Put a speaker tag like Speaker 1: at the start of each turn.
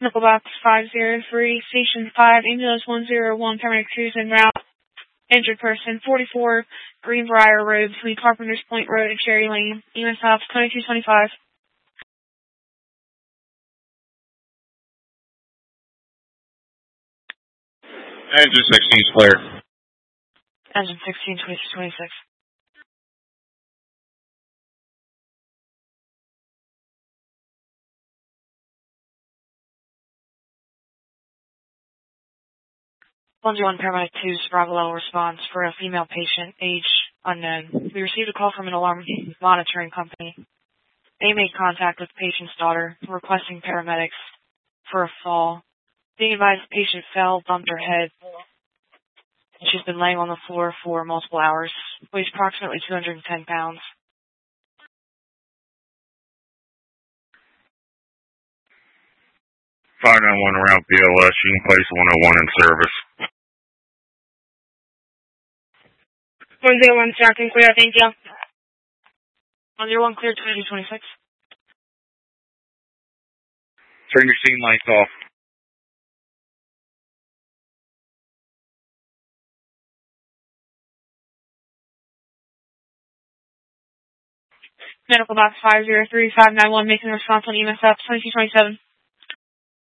Speaker 1: Nickelbox 503, Station 5, Ambulance 101, Paramedic 2 is en route. Injured person, 44 Greenbrier Road between Carpenter's Point Road and Cherry Lane. EMS House 2225.
Speaker 2: Engine 16 is clear.
Speaker 1: Engine 16, 26. One Paramedic 2's Bravo level response for a female patient, age unknown. We received a call from an alarm monitoring company. They made contact with the patient's daughter, requesting paramedics for a fall. Being advised the patient fell, bumped her head, and she's been laying on the floor for multiple hours. Weighs approximately 210 pounds.
Speaker 2: 591 around BLS. You can place 101 in service.
Speaker 1: 101 tracking clear, thank you. 101 clear, 2226.
Speaker 2: Turn your scene lights off.
Speaker 1: Medical box 503-591, making a response on EMS up 2227.